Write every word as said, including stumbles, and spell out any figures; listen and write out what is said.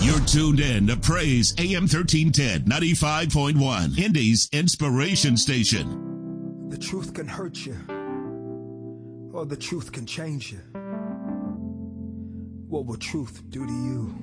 You're tuned in to Praise A M thirteen ten, ninety-five point one, Indy's Inspiration Station. The truth can hurt you, or the truth can change you. What will truth do to you?